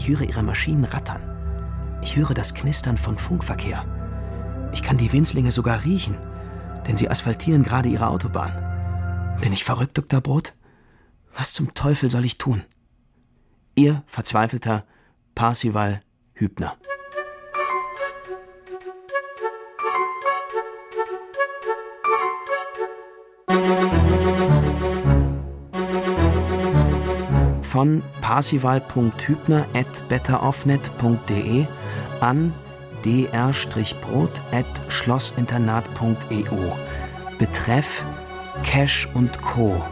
Ich höre ihre Maschinen rattern. Ich höre das Knistern von Funkverkehr. Ich kann die Winzlinge sogar riechen, denn sie asphaltieren gerade ihre Autobahn. Bin ich verrückt, Dr. Brot? Was zum Teufel soll ich tun? Ihr verzweifelter Parsival Hübner. Von parsival.hübner@betteroffnet.de an dr-brot@schlossinternat.eu. Betreff Cash und Co.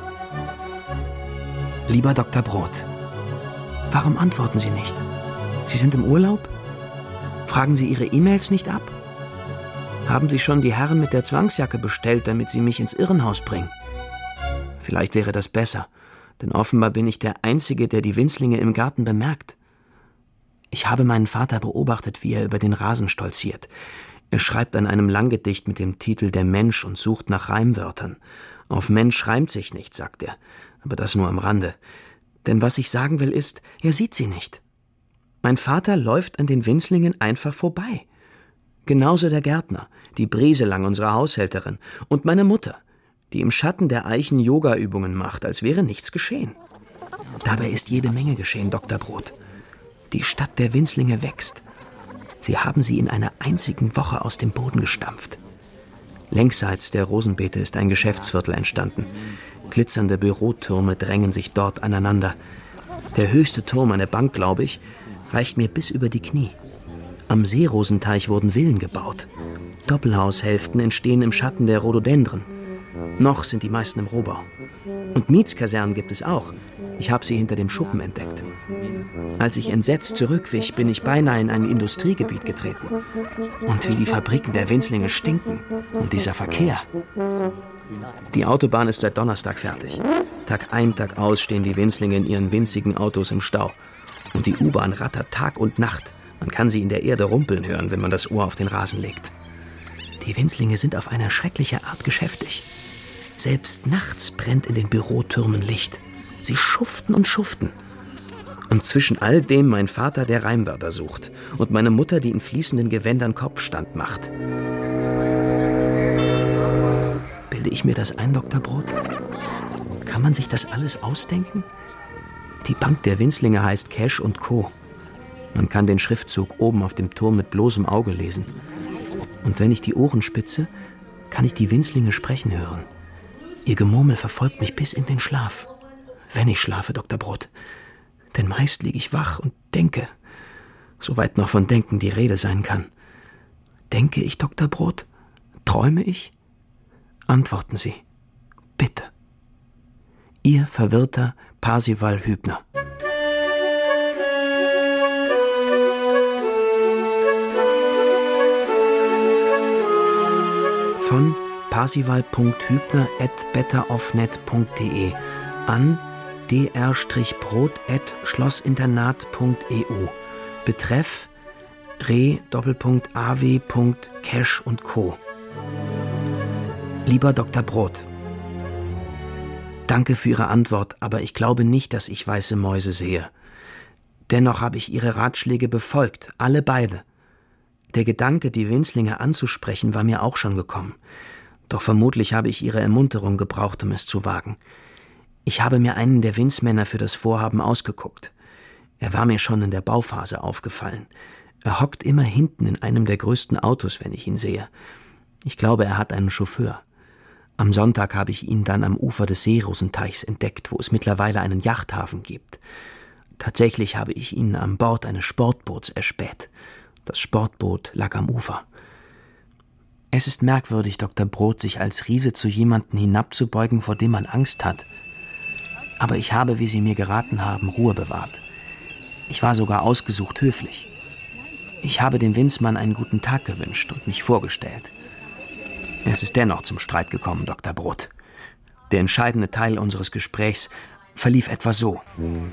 Lieber Dr. Brot, warum antworten Sie nicht? Sie sind im Urlaub? Fragen Sie Ihre E-Mails nicht ab? Haben Sie schon die Herren mit der Zwangsjacke bestellt, damit sie mich ins Irrenhaus bringen? Vielleicht wäre das besser, denn offenbar bin ich der Einzige, der die Winzlinge im Garten bemerkt. Ich habe meinen Vater beobachtet, wie er über den Rasen stolziert. Er schreibt an einem Langgedicht mit dem Titel »Der Mensch« und sucht nach Reimwörtern. Auf Mensch reimt sich nicht, sagt er, aber das nur am Rande. Denn was ich sagen will ist, er sieht sie nicht. Mein Vater läuft an den Winzlingen einfach vorbei. Genauso der Gärtner, die Brieselang, unsere Haushälterin, und meine Mutter, die im Schatten der Eichen Yoga-Übungen macht, als wäre nichts geschehen. Dabei ist jede Menge geschehen, Dr. Brot. Die Stadt der Winzlinge wächst. Sie haben sie in einer einzigen Woche aus dem Boden gestampft. Längsseits der Rosenbeete ist ein Geschäftsviertel entstanden. Glitzernde Bürotürme drängen sich dort aneinander. Der höchste Turm, eine Bank, glaube ich, reicht mir bis über die Knie. Am Seerosenteich wurden Villen gebaut. Doppelhaushälften entstehen im Schatten der Rhododendren. Noch sind die meisten im Rohbau. Und Mietskasernen gibt es auch. Ich habe sie hinter dem Schuppen entdeckt. Als ich entsetzt zurückwich, bin ich beinahe in ein Industriegebiet getreten. Und wie die Fabriken der Winzlinge stinken. Und dieser Verkehr. Die Autobahn ist seit Donnerstag fertig. Tag ein, Tag aus stehen die Winzlinge in ihren winzigen Autos im Stau. Und die U-Bahn rattert Tag und Nacht. Man kann sie in der Erde rumpeln hören, wenn man das Ohr auf den Rasen legt. Die Winzlinge sind auf eine schreckliche Art geschäftig. Selbst nachts brennt in den Bürotürmen Licht. Sie schuften und schuften. Und zwischen all dem mein Vater, der Reimwörter sucht. Und meine Mutter, die in fließenden Gewändern Kopfstand macht. Bilde ich mir das ein, Dr. Brot? Kann man sich das alles ausdenken? Die Bank der Winzlinge heißt Cash und Co. Man kann den Schriftzug oben auf dem Turm mit bloßem Auge lesen. Und wenn ich die Ohren spitze, kann ich die Winzlinge sprechen hören. Ihr Gemurmel verfolgt mich bis in den Schlaf. Wenn ich schlafe, Dr. Brot. Denn meist liege ich wach und denke, soweit noch von Denken die Rede sein kann. Denke ich, Dr. Brot? Träume ich? Antworten Sie, bitte. Ihr verwirrter Parsival Hübner. Von parsival.hübner@betteroffnet.de an dr-brot@schlossinternat.eu. Betreff re.aw.cash und Co. Lieber Dr. Brot, danke für Ihre Antwort, aber ich glaube nicht, dass ich weiße Mäuse sehe. Dennoch habe ich Ihre Ratschläge befolgt, alle beide. Der Gedanke, die Winzlinge anzusprechen, war mir auch schon gekommen. Doch vermutlich habe ich Ihre Ermunterung gebraucht, um es zu wagen. Ich habe mir einen der Winzmänner für das Vorhaben ausgeguckt. Er war mir schon in der Bauphase aufgefallen. Er hockt immer hinten in einem der größten Autos, wenn ich ihn sehe. Ich glaube, er hat einen Chauffeur. Am Sonntag habe ich ihn dann am Ufer des Seerosenteichs entdeckt, wo es mittlerweile einen Yachthafen gibt. Tatsächlich habe ich ihn an Bord eines Sportboots erspäht. Das Sportboot lag am Ufer. Es ist merkwürdig, Dr. Brot, sich als Riese zu jemandem hinabzubeugen, vor dem man Angst hat. Aber ich habe, wie Sie mir geraten haben, Ruhe bewahrt. Ich war sogar ausgesucht höflich. Ich habe dem Winzmann einen guten Tag gewünscht und mich vorgestellt. Es ist dennoch zum Streit gekommen, Dr. Brot. Der entscheidende Teil unseres Gesprächs verlief etwa so.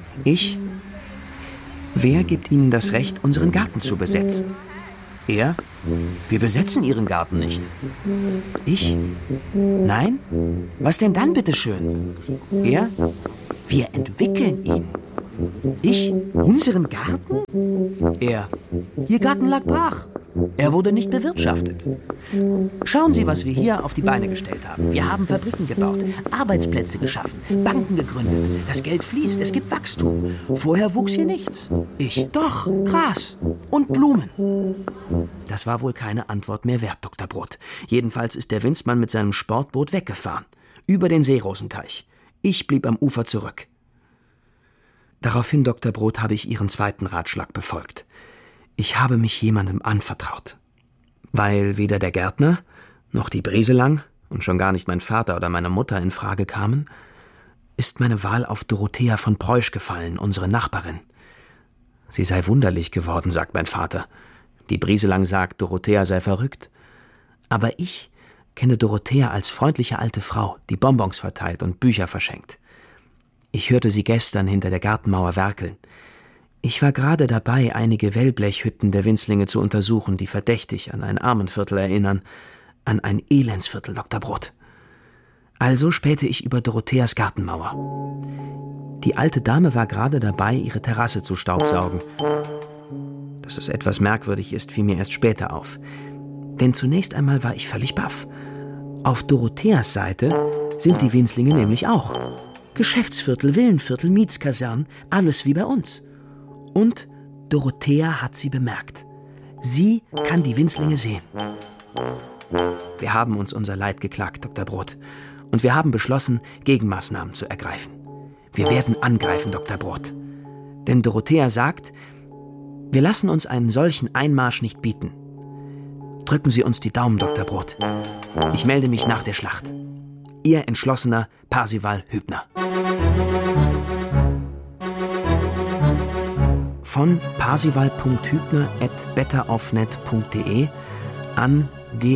Wer gibt Ihnen das Recht, unseren Garten zu besetzen? Er? Wir besetzen Ihren Garten nicht. Ich? Nein? Was denn dann, bitteschön? Er? Wir entwickeln ihn. Ich? Unserem Garten? Er. Ihr Garten lag brach. Er wurde nicht bewirtschaftet. Schauen Sie, was wir hier auf die Beine gestellt haben. Wir haben Fabriken gebaut, Arbeitsplätze geschaffen, Banken gegründet. Das Geld fließt, es gibt Wachstum. Vorher wuchs hier nichts. Ich. Doch, Gras und Blumen. Das war wohl keine Antwort mehr wert, Dr. Brot. Jedenfalls ist der Winzmann mit seinem Sportboot weggefahren. Über den Seerosenteich. Ich blieb am Ufer zurück. Daraufhin, Dr. Brot, habe ich Ihren zweiten Ratschlag befolgt. Ich habe mich jemandem anvertraut. Weil weder der Gärtner, noch die Brieselang und schon gar nicht mein Vater oder meine Mutter in Frage kamen, ist meine Wahl auf Dorothea von Preusch gefallen, unsere Nachbarin. Sie sei wunderlich geworden, sagt mein Vater. Die Brieselang sagt, Dorothea sei verrückt. Aber ich kenne Dorothea als freundliche alte Frau, die Bonbons verteilt und Bücher verschenkt. Ich hörte sie gestern hinter der Gartenmauer werkeln. Ich war gerade dabei, einige Wellblechhütten der Winzlinge zu untersuchen, die verdächtig an ein Armenviertel erinnern, an ein Elendsviertel, Dr. Brot. Also spähte ich über Dorotheas Gartenmauer. Die alte Dame war gerade dabei, ihre Terrasse zu staubsaugen. Dass es etwas merkwürdig ist, fiel mir erst später auf. Denn zunächst einmal war ich völlig baff. Auf Dorotheas Seite sind die Winzlinge nämlich auch. Geschäftsviertel, Villenviertel, Mietskasernen, alles wie bei uns. Und Dorothea hat sie bemerkt. Sie kann die Winzlinge sehen. Wir haben uns unser Leid geklagt, Dr. Brot. Und wir haben beschlossen, Gegenmaßnahmen zu ergreifen. Wir werden angreifen, Dr. Brot. Denn Dorothea sagt, wir lassen uns einen solchen Einmarsch nicht bieten. Drücken Sie uns die Daumen, Dr. Brot. Ich melde mich nach der Schlacht. Ihr entschlossener Parsival Hübner. Von parsival.hübner@betteroffnet.de an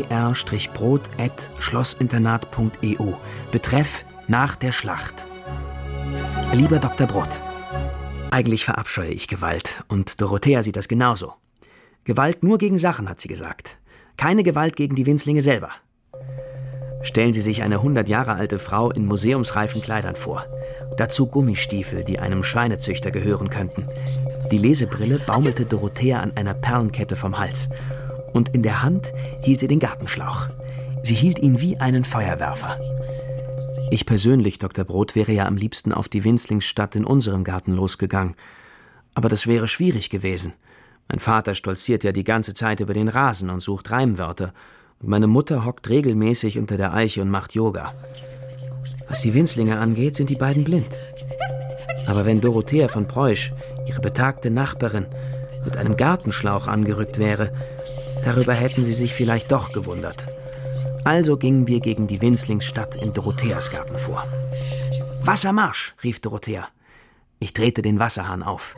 dr-brot@schlossinternat.eu. Betreff nach der Schlacht. Lieber Dr. Brot, eigentlich verabscheue ich Gewalt und Dorothea sieht das genauso. Gewalt nur gegen Sachen, hat sie gesagt. Keine Gewalt gegen die Winzlinge selber. Stellen Sie sich eine 100 Jahre alte Frau in museumsreifen Kleidern vor. Dazu Gummistiefel, die einem Schweinezüchter gehören könnten. Die Lesebrille baumelte Dorothea an einer Perlenkette vom Hals. Und in der Hand hielt sie den Gartenschlauch. Sie hielt ihn wie einen Feuerwerfer. Ich persönlich, Dr. Brot, wäre ja am liebsten auf die Winzlingsstadt in unserem Garten losgegangen. Aber das wäre schwierig gewesen. Mein Vater stolziert ja die ganze Zeit über den Rasen und sucht Reimwörter. Und meine Mutter hockt regelmäßig unter der Eiche und macht Yoga. Was die Winzlinge angeht, sind die beiden blind. Aber wenn Dorothea von Preusch, ihre betagte Nachbarin, mit einem Gartenschlauch angerückt wäre, darüber hätten sie sich vielleicht doch gewundert. Also gingen wir gegen die Winzlingsstadt in Dorotheas Garten vor. »Wassermarsch«, rief Dorothea. Ich drehte den Wasserhahn auf.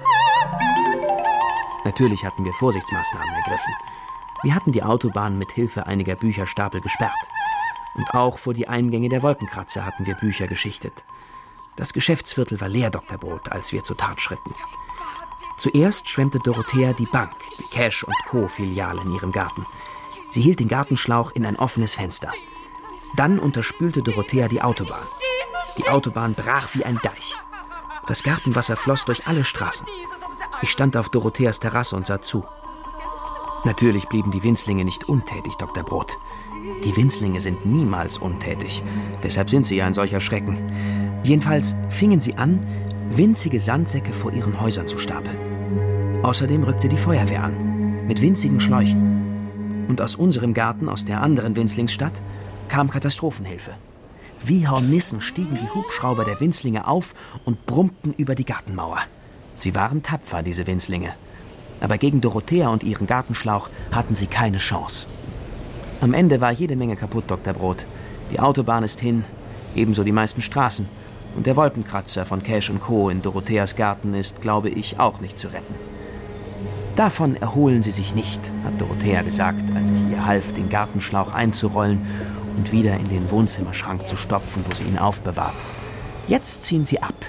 Natürlich hatten wir Vorsichtsmaßnahmen ergriffen. Wir hatten die Autobahn mit Hilfe einiger Bücherstapel gesperrt. Und auch vor die Eingänge der Wolkenkratzer hatten wir Bücher geschichtet. Das Geschäftsviertel war leer, Dr. Brot, als wir zur Tat schritten. Zuerst schwemmte Dorothea die Bank, die Cash & Co. Filiale in ihrem Garten. Sie hielt den Gartenschlauch in ein offenes Fenster. Dann unterspülte Dorothea die Autobahn. Die Autobahn brach wie ein Deich. Das Gartenwasser floss durch alle Straßen. Ich stand auf Dorotheas Terrasse und sah zu. Natürlich blieben die Winzlinge nicht untätig, Dr. Brot. Die Winzlinge sind niemals untätig. Deshalb sind sie ja ein solcher Schrecken. Jedenfalls fingen sie an, winzige Sandsäcke vor ihren Häusern zu stapeln. Außerdem rückte die Feuerwehr an, mit winzigen Schläuchen. Und aus unserem Garten, aus der anderen Winzlingsstadt, kam Katastrophenhilfe. Wie Hornissen stiegen die Hubschrauber der Winzlinge auf und brummten über die Gartenmauer. Sie waren tapfer, diese Winzlinge. Aber gegen Dorothea und ihren Gartenschlauch hatten sie keine Chance. Am Ende war jede Menge kaputt, Dr. Brot. Die Autobahn ist hin, ebenso die meisten Straßen. Und der Wolkenkratzer von Cash & Co. in Dorotheas Garten ist, glaube ich, auch nicht zu retten. Davon erholen Sie sich nicht, hat Dorothea gesagt, als ich ihr half, den Gartenschlauch einzurollen und wieder in den Wohnzimmerschrank zu stopfen, wo sie ihn aufbewahrt. Jetzt ziehen Sie ab.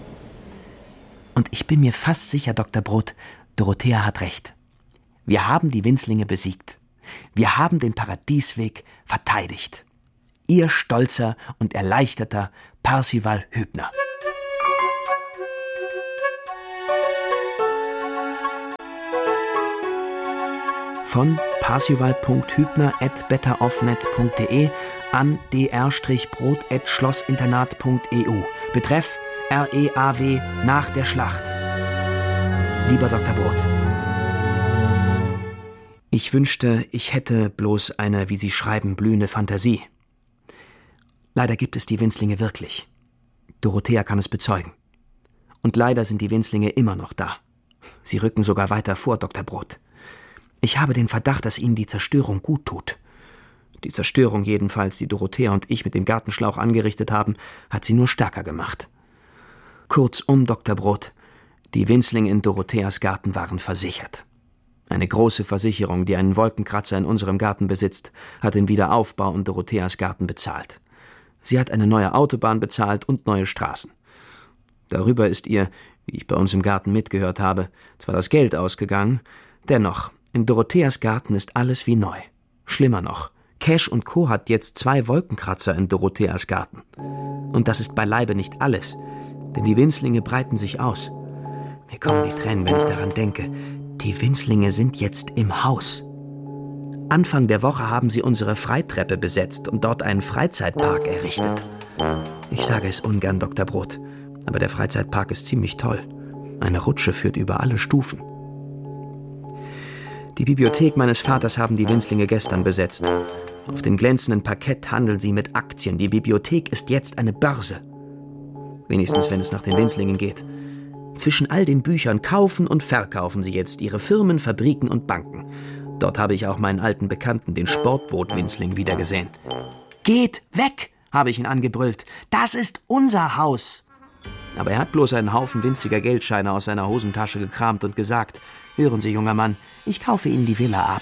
Und ich bin mir fast sicher, Dr. Brot, Dorothea hat recht. Wir haben die Winzlinge besiegt. Wir haben den Paradiesweg verteidigt. Ihr stolzer und erleichterter Parsival Hübner. von parsival.hübner@betteroffnet.de an dr-brot@schlossinternat.eu. Betreff REAW nach der Schlacht. Lieber Dr. Brot, ich wünschte, ich hätte bloß eine, wie Sie schreiben, blühende Fantasie. Leider gibt es die Winzlinge wirklich. Dorothea kann es bezeugen. Und leider sind die Winzlinge immer noch da. Sie rücken sogar weiter vor, Dr. Brot. Ich habe den Verdacht, dass ihnen die Zerstörung gut tut. Die Zerstörung jedenfalls, die Dorothea und ich mit dem Gartenschlauch angerichtet haben, hat sie nur stärker gemacht. Kurzum, Dr. Brot, die Winzlinge in Dorotheas Garten waren versichert. Eine große Versicherung, die einen Wolkenkratzer in unserem Garten besitzt, hat den Wiederaufbau in Dorotheas Garten bezahlt. Sie hat eine neue Autobahn bezahlt und neue Straßen. Darüber ist ihr, wie ich bei uns im Garten mitgehört habe, zwar das Geld ausgegangen, dennoch, in Dorotheas Garten ist alles wie neu. Schlimmer noch, Cash & Co. hat jetzt 2 Wolkenkratzer in Dorotheas Garten. Und das ist beileibe nicht alles, denn die Winzlinge breiten sich aus. Mir kommen die Tränen, wenn ich daran denke. Die Winzlinge sind jetzt im Haus. Anfang der Woche haben sie unsere Freitreppe besetzt und dort einen Freizeitpark errichtet. Ich sage es ungern, Dr. Brot, aber der Freizeitpark ist ziemlich toll. Eine Rutsche führt über alle Stufen. Die Bibliothek meines Vaters haben die Winzlinge gestern besetzt. Auf dem glänzenden Parkett handeln sie mit Aktien. Die Bibliothek ist jetzt eine Börse. Wenigstens, wenn es nach den Winzlingen geht. Zwischen all den Büchern kaufen und verkaufen sie jetzt ihre Firmen, Fabriken und Banken. Dort habe ich auch meinen alten Bekannten, den Sportboot-Winzling, wiedergesehen. »Geht weg«, habe ich ihn angebrüllt. »Das ist unser Haus!« Aber er hat bloß einen Haufen winziger Geldscheine aus seiner Hosentasche gekramt und gesagt, »Hören Sie, junger Mann, ich kaufe Ihnen die Villa ab.«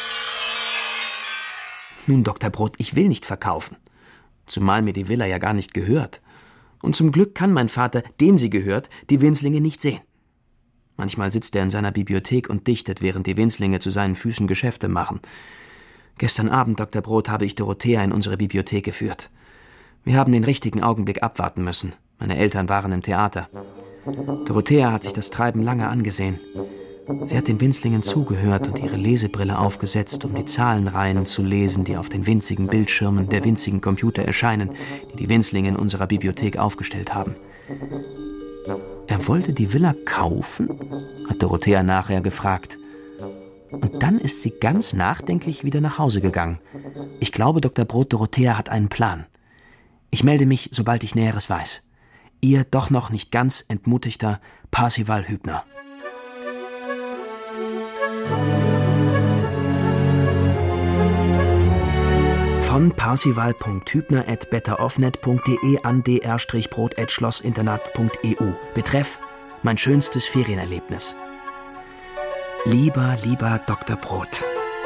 Nun, Dr. Brot, ich will nicht verkaufen. Zumal mir die Villa ja gar nicht gehört. Und zum Glück kann mein Vater, dem sie gehört, die Winzlinge nicht sehen. Manchmal sitzt er in seiner Bibliothek und dichtet, während die Winzlinge zu seinen Füßen Geschäfte machen. Gestern Abend, Dr. Brot, habe ich Dorothea in unsere Bibliothek geführt. Wir haben den richtigen Augenblick abwarten müssen. Meine Eltern waren im Theater. Dorothea hat sich das Treiben lange angesehen. Sie hat den Winzlingen zugehört und ihre Lesebrille aufgesetzt, um die Zahlenreihen zu lesen, die auf den winzigen Bildschirmen der winzigen Computer erscheinen, die die Winzlinge in unserer Bibliothek aufgestellt haben. Er wollte die Villa kaufen? Hat Dorothea nachher gefragt. Und dann ist sie ganz nachdenklich wieder nach Hause gegangen. Ich glaube, Dr. Brot, Dorothea hat einen Plan. Ich melde mich, sobald ich Näheres weiß. Ihr doch noch nicht ganz entmutigter Parsival Hübner. Von parsival.hübner@betteroffnet.de an dr-brot@schlossinternat.eu. Betreff: mein schönstes Ferienerlebnis. Lieber Dr. Brot,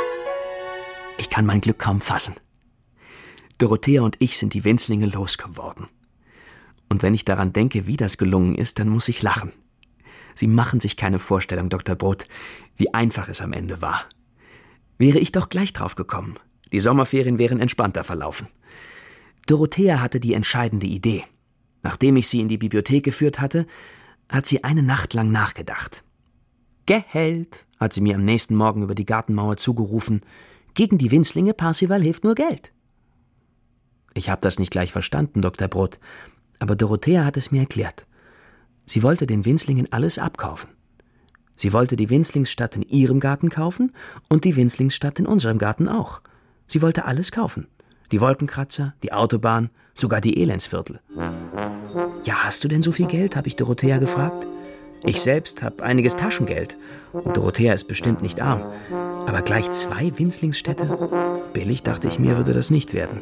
ich kann mein Glück kaum fassen. Dorothea und ich sind die Winzlinge losgeworden. Und wenn ich daran denke, wie das gelungen ist, dann muss ich lachen. Sie machen sich keine Vorstellung, Dr. Brot, wie einfach es am Ende war. Wäre ich doch gleich drauf gekommen. Die Sommerferien wären entspannter verlaufen. Dorothea hatte die entscheidende Idee. Nachdem ich sie in die Bibliothek geführt hatte, hat sie eine Nacht lang nachgedacht. »Geld«, hat sie mir am nächsten Morgen über die Gartenmauer zugerufen. »Gegen die Winzlinge, Parsival, hilft nur Geld.« Ich habe das nicht gleich verstanden, Dr. Brot, aber Dorothea hat es mir erklärt. Sie wollte den Winzlingen alles abkaufen. Sie wollte die Winzlingsstadt in ihrem Garten kaufen und die Winzlingsstadt in unserem Garten auch. Sie wollte alles kaufen. Die Wolkenkratzer, die Autobahn, sogar die Elendsviertel. »Ja, hast du denn so viel Geld?« habe ich Dorothea gefragt. Ich selbst habe einiges Taschengeld und Dorothea ist bestimmt nicht arm. Aber gleich 2 Winzlingsstädte? Billig, dachte ich mir, würde das nicht werden.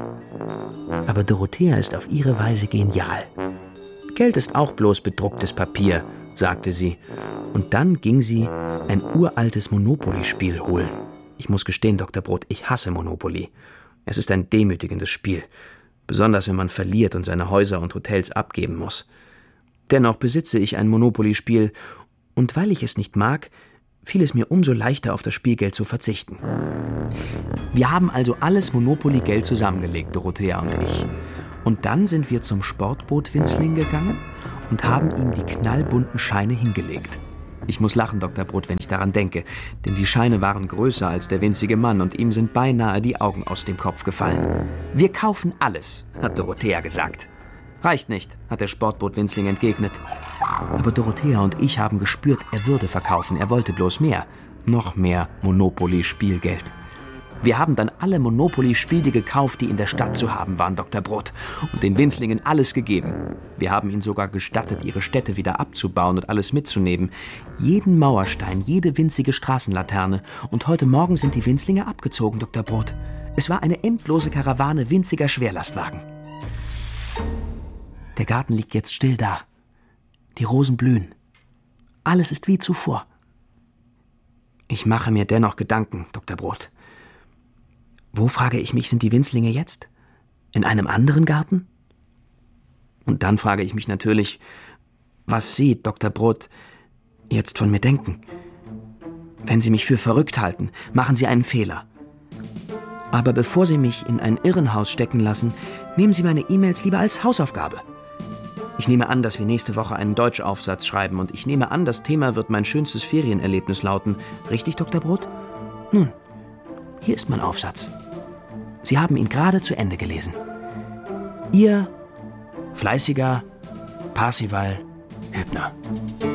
Aber Dorothea ist auf ihre Weise genial. »Geld ist auch bloß bedrucktes Papier«, sagte sie. Und dann ging sie ein uraltes Monopoly-Spiel holen. Ich muss gestehen, Dr. Brot, ich hasse Monopoly. Es ist ein demütigendes Spiel. Besonders, wenn man verliert und seine Häuser und Hotels abgeben muss. Dennoch besitze ich ein Monopoly-Spiel. Und weil ich es nicht mag, fiel es mir umso leichter, auf das Spielgeld zu verzichten. Wir haben also alles Monopoly-Geld zusammengelegt, Dorothea und ich. Und dann sind wir zum Sportboot Winzling gegangen und haben ihm die knallbunten Scheine hingelegt. Ich muss lachen, Dr. Brot, wenn ich daran denke, denn die Scheine waren größer als der winzige Mann und ihm sind beinahe die Augen aus dem Kopf gefallen. »Wir kaufen alles«, hat Dorothea gesagt. »Reicht nicht«, hat der Sportboot-Winzling entgegnet. Aber Dorothea und ich haben gespürt, er würde verkaufen, er wollte bloß mehr. Noch mehr Monopoly-Spielgeld. Wir haben dann alle Monopoly-Spiele gekauft, die in der Stadt zu haben waren, Dr. Brot, und den Winzlingen alles gegeben. Wir haben ihnen sogar gestattet, ihre Städte wieder abzubauen und alles mitzunehmen. Jeden Mauerstein, jede winzige Straßenlaterne. Und heute Morgen sind die Winzlinge abgezogen, Dr. Brot. Es war eine endlose Karawane winziger Schwerlastwagen. Der Garten liegt jetzt still da. Die Rosen blühen. Alles ist wie zuvor. Ich mache mir dennoch Gedanken, Dr. Brot. Wo, frage ich mich, sind die Winzlinge jetzt? In einem anderen Garten? Und dann frage ich mich natürlich, was Sie, Dr. Brot, jetzt von mir denken. Wenn Sie mich für verrückt halten, machen Sie einen Fehler. Aber bevor Sie mich in ein Irrenhaus stecken lassen, nehmen Sie meine E-Mails lieber als Hausaufgabe. Ich nehme an, dass wir nächste Woche einen Deutschaufsatz schreiben und ich nehme an, das Thema wird mein schönstes Ferienerlebnis lauten. Richtig, Dr. Brot? Nun, hier ist mein Aufsatz. Sie haben ihn gerade zu Ende gelesen. Ihr fleißiger Parsival Hübner.